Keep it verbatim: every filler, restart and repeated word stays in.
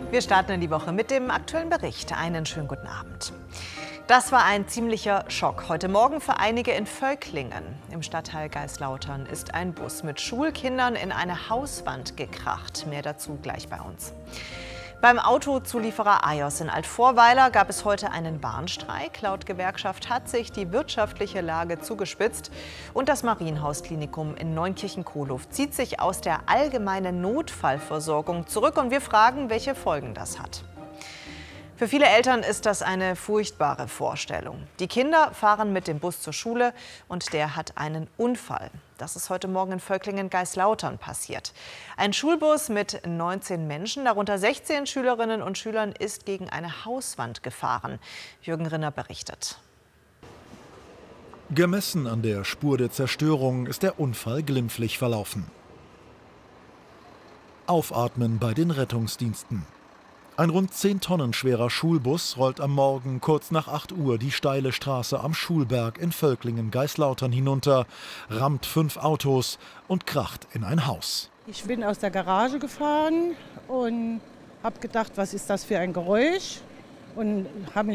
Wir starten in die Woche mit dem aktuellen Bericht. Einen schönen guten Abend. Das war ein ziemlicher Schock heute Morgen für einige in Völklingen. Im Stadtteil Geislautern ist ein Bus mit Schulkindern in eine Hauswand gekracht. Mehr dazu gleich bei uns. Beim Autozulieferer Ajos in Altvorweiler gab es heute einen Warnstreik. Laut Gewerkschaft hat sich die wirtschaftliche Lage zugespitzt. Und das Marienhausklinikum in Neunkirchen-Kohlhof zieht sich aus der allgemeinen Notfallversorgung zurück. Und wir fragen, welche Folgen das hat. Für viele Eltern ist das eine furchtbare Vorstellung. Die Kinder fahren mit dem Bus zur Schule und der hat einen Unfall. Das ist heute Morgen in Völklingen-Geislautern passiert. Ein Schulbus mit neunzehn Menschen, darunter sechzehn Schülerinnen und Schülern, ist gegen eine Hauswand gefahren. Jürgen Rinner berichtet. Gemessen an der Spur der Zerstörung ist der Unfall glimpflich verlaufen. Aufatmen bei den Rettungsdiensten. Ein rund zehn Tonnen schwerer Schulbus rollt am Morgen kurz nach acht Uhr die steile Straße am Schulberg in Völklingen-Geislautern hinunter, rammt fünf Autos und kracht in ein Haus. Ich bin aus der Garage gefahren und habe gedacht, was ist das für ein Geräusch? Und habe